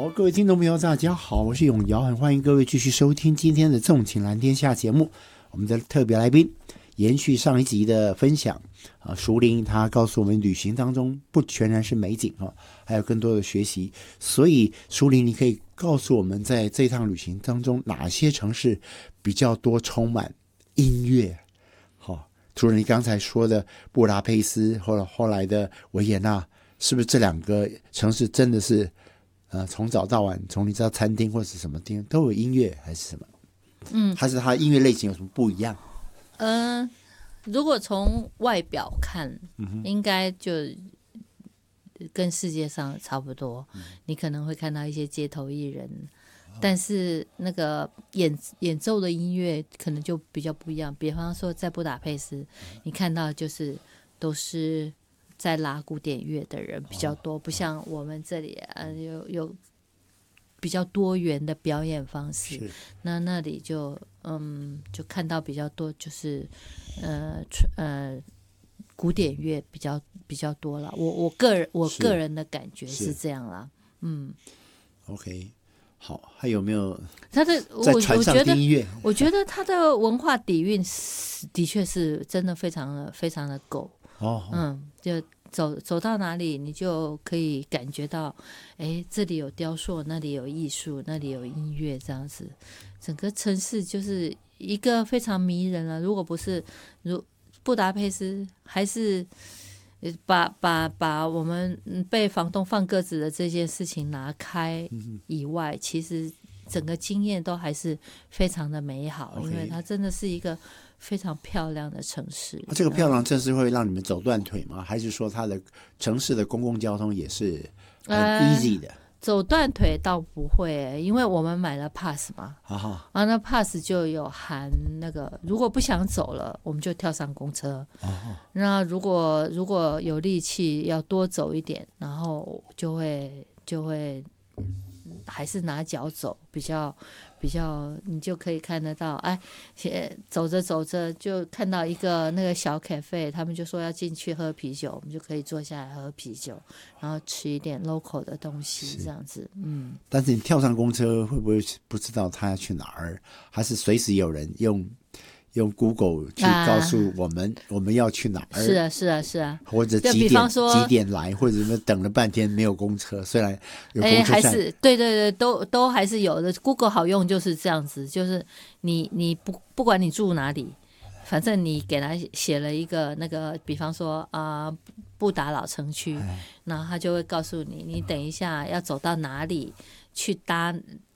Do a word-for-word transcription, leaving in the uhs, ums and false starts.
好，各位听众朋友大家好，我是永尧，很欢迎各位继续收听今天的纵情蓝天下节目。我们的特别来宾延续上一集的分享啊，淑玲她告诉我们旅行当中不全然是美景啊，还有更多的学习。所以淑玲，你可以告诉我们在这趟旅行当中哪些城市比较多充满音乐？好，除了你刚才说的布达佩斯或者后来的维也纳，是不是这两个城市真的是呃从早到晚，从你知道餐厅或是什么地方都有音乐，还是什么？嗯，还是它音乐类型有什么不一样？ 嗯、呃，如果从外表看，嗯、应该就跟世界上差不多。嗯、你可能会看到一些街头艺人，哦、但是那个演演奏的音乐可能就比较不一样。比方说，在布达佩斯，嗯、你看到就是都是在拉古典乐的人比较多，哦、不像我们这里啊有有比较多元的表演方式。那那里就嗯就看到比较多就是呃呃古典乐比较比较多了。我我个人我个人的感觉是这样啦。嗯 ，OK， 好，还有没有他的在船上听音乐？ 我觉得他的文化底蕴的确是真的非常的非常的够。哦，嗯，就走走到哪里，你就可以感觉到，哎，这里有雕塑，那里有艺术，那里有音乐，这样子，整个城市就是一个非常迷人了。如果不是如布达佩斯，还是把把把我们被房东放鸽子的这件事情拿开以外，嗯、其实整个经验都还是非常的美好， okay. 因为它真的是一个非常漂亮的城市。 这个漂亮城市会让你们走断腿吗？还是说它的城市的公共交通也是很 easy 的？呃、 走断腿倒不会，因为我们买了 pass 嘛。 啊， 啊，那 pass 就有含那个，如果不想走了，我们就跳上公车。啊，那如果如果有力气要多走一点，然后就会就会。还是拿脚走比较比较，你就可以看得到，哎，走着走着就看到一个那个小 cafe， 他们就说要进去喝啤酒，我们就可以坐下来喝啤酒，然后吃一点 local 的东西，这样子。嗯。 但是你跳上公车会不会不知道他要去哪儿？还是随时有人用？用 Google 去告诉我们、啊、我们要去哪儿？ 是啊，是啊，是啊。 或者几点几点来，或者等了半天没有公车，虽然有公车站， 还是对对对，都都还是有的。Google 好用就是这样子，就是你你不不管你住哪里，反正你给他写了一个那个，比方说啊、呃、布达老城区，然后他就会告诉你，你等一下要走到哪里去搭。